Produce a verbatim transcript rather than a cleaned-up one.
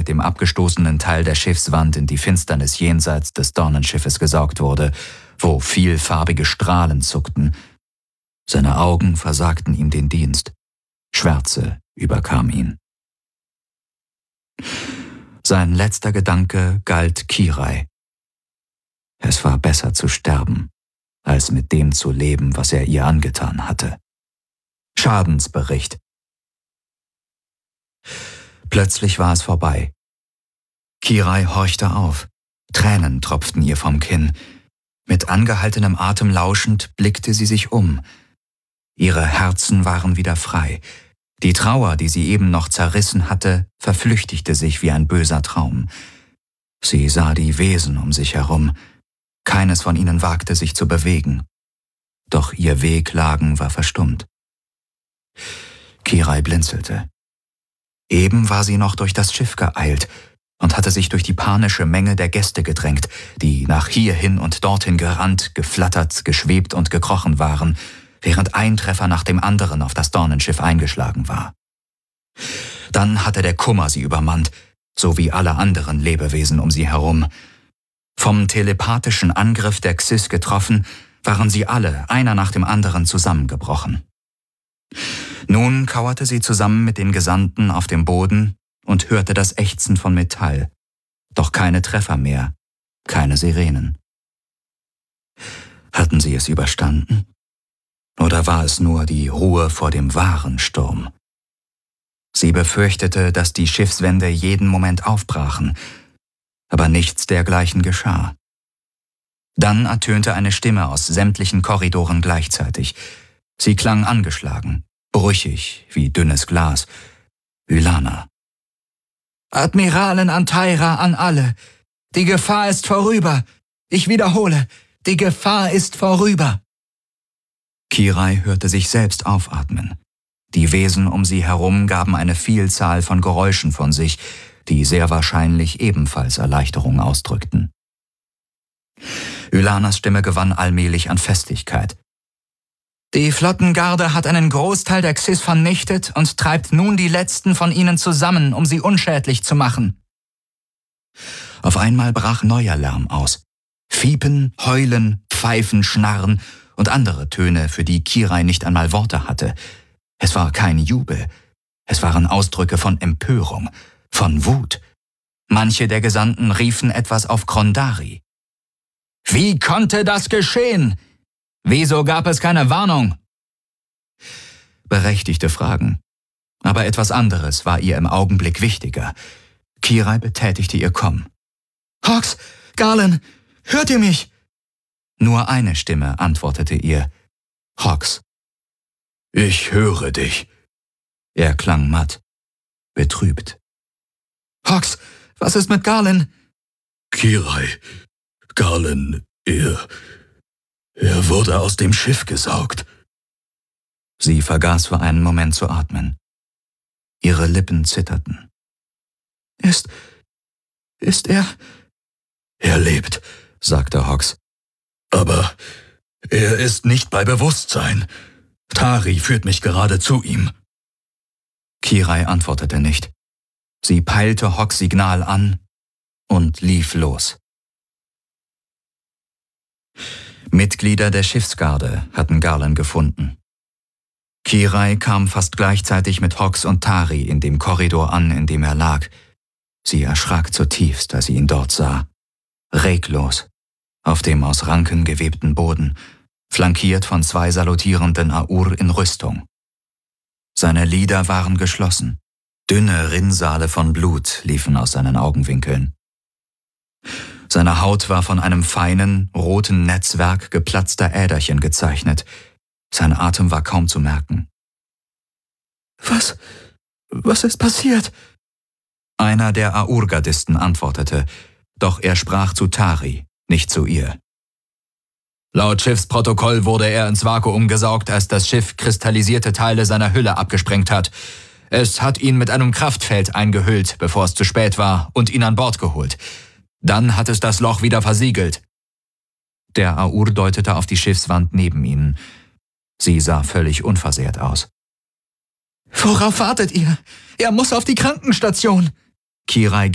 mit dem abgestoßenen Teil der Schiffswand in die Finsternis jenseits des Dornenschiffes gesaugt wurde, wo vielfarbige Strahlen zuckten. Seine Augen versagten ihm den Dienst. Schwärze überkam ihn. Sein letzter Gedanke galt Kirai. Es war besser zu sterben, als mit dem zu leben, was er ihr angetan hatte. Schadensbericht. Plötzlich war es vorbei. Kirai horchte auf. Tränen tropften ihr vom Kinn. Mit angehaltenem Atem lauschend blickte sie sich um. Ihre Herzen waren wieder frei. Die Trauer, die sie eben noch zerrissen hatte, verflüchtigte sich wie ein böser Traum. Sie sah die Wesen um sich herum. Keines von ihnen wagte sich zu bewegen. Doch ihr Wehklagen war verstummt. Kirai blinzelte. Eben war sie noch durch das Schiff geeilt und hatte sich durch die panische Menge der Gäste gedrängt, die nach hierhin und dorthin gerannt, geflattert, geschwebt und gekrochen waren, während ein Treffer nach dem anderen auf das Dornenschiff eingeschlagen war. Dann hatte der Kummer sie übermannt, so wie alle anderen Lebewesen um sie herum. Vom telepathischen Angriff der Xyz getroffen, waren sie alle, einer nach dem anderen, zusammengebrochen. Nun kauerte sie zusammen mit den Gesandten auf dem Boden und hörte das Ächzen von Metall. Doch keine Treffer mehr, keine Sirenen. Hatten sie es überstanden? Oder war es nur die Ruhe vor dem wahren Sturm? Sie befürchtete, dass die Schiffswände jeden Moment aufbrachen, aber nichts dergleichen geschah. Dann ertönte eine Stimme aus sämtlichen Korridoren gleichzeitig. Sie klang angeschlagen, brüchig wie dünnes Glas. Ylana. »Admiralin Antaira an alle! Die Gefahr ist vorüber! Ich wiederhole, die Gefahr ist vorüber!« Kirai hörte sich selbst aufatmen. Die Wesen um sie herum gaben eine Vielzahl von Geräuschen von sich, die sehr wahrscheinlich ebenfalls Erleichterung ausdrückten. Ylanas Stimme gewann allmählich an Festigkeit. »Die Flottengarde hat einen Großteil der Xyz vernichtet und treibt nun die letzten von ihnen zusammen, um sie unschädlich zu machen.« Auf einmal brach neuer Lärm aus. Fiepen, Heulen, Pfeifen, Schnarren und andere Töne, für die Kirai nicht einmal Worte hatte. Es war kein Jubel. Es waren Ausdrücke von Empörung, von Wut. Manche der Gesandten riefen etwas auf Krondari. »Wie konnte das geschehen? Wieso gab es keine Warnung?« Berechtigte Fragen. Aber etwas anderes war ihr im Augenblick wichtiger. Kirai betätigte ihr Komm. »Hox, Garlan, hört ihr mich?« Nur eine Stimme antwortete ihr. Hox. »Ich höre dich.« Er klang matt, betrübt. »Hox, was ist mit Garlan?« »Kirai, Garlan, er... er wurde aus dem Schiff gesaugt.« Sie vergaß für einen Moment zu atmen. Ihre Lippen zitterten. »Ist... ist er...« »Er lebt«, sagte Hox. »Aber er ist nicht bei Bewusstsein. Tari führt mich gerade zu ihm.« Kirai antwortete nicht. Sie peilte Hox' Signal an und lief los. Mitglieder der Schiffsgarde hatten Garlan gefunden. Kirai kam fast gleichzeitig mit Hox und Tari in dem Korridor an, in dem er lag. Sie erschrak zutiefst, als sie ihn dort sah. Reglos, auf dem aus Ranken gewebten Boden, flankiert von zwei salutierenden Aur in Rüstung. Seine Lider waren geschlossen. Dünne Rinnsale von Blut liefen aus seinen Augenwinkeln. Seine Haut war von einem feinen, roten Netzwerk geplatzter Äderchen gezeichnet. Sein Atem war kaum zu merken. »Was... was ist passiert?« Einer der Aur-Gardisten antwortete, doch er sprach zu Tari, nicht zu ihr. »Laut Schiffsprotokoll wurde er ins Vakuum gesaugt, als das Schiff kristallisierte Teile seiner Hülle abgesprengt hat. Es hat ihn mit einem Kraftfeld eingehüllt, bevor es zu spät war, und ihn an Bord geholt. Dann hat es das Loch wieder versiegelt.« Der Aur deutete auf die Schiffswand neben ihnen. Sie sah völlig unversehrt aus. »Worauf wartet ihr? Er muss auf die Krankenstation!« Kirai